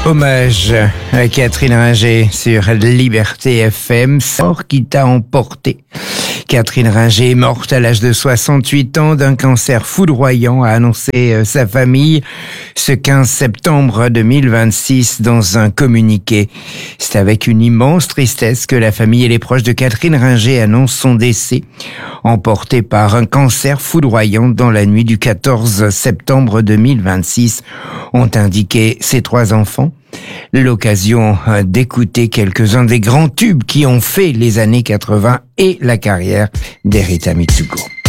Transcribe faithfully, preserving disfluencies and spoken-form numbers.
Hommage à Catherine Ringer sur Liberté F M, mort qui t'a emporté. Catherine Ringer est morte à l'âge de soixante-huit ans d'un cancer foudroyant, a annoncé sa famille ce quinze septembre deux mille vingt-six dans un communiqué. C'est avec une immense tristesse que la famille et les proches de Catherine Ringer annoncent son décès, emporté par un cancer foudroyant dans la nuit du quatorze septembre deux mille vingt-six, ont indiqué ses trois enfants. L'occasion d'écouter quelques-uns des grands tubes qui ont fait les années quatre-vingts et la carrière d'Erita Mitsuko.